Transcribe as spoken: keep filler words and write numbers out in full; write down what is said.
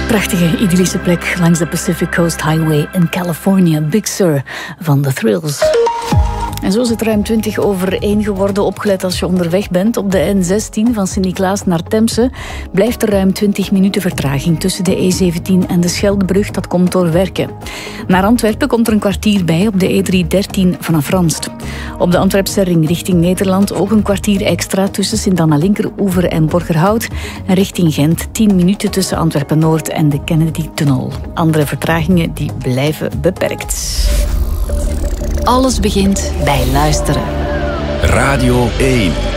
Prachtige, idyllische plek langs de Pacific Coast Highway in California. Big Sur van The Thrills. En zo is het ruim twintig over één geworden. Opgelet als je onderweg bent. Op de N zestien van Sint-Niklaas naar Temse blijft er ruim twintig minuten vertraging tussen de E zeventien en de Scheldebrug. Dat komt door werken. Naar Antwerpen komt er een kwartier bij op de E driehonderddertien vanaf Ranst. Op de Antwerpse ring richting Nederland ook een kwartier extra tussen Sint-Anna-Linkeroever en Borgerhout. En richting Gent tien minuten tussen Antwerpen-Noord en de Kennedy-tunnel. Andere vertragingen die blijven beperkt. Alles begint bij luisteren. Radio één.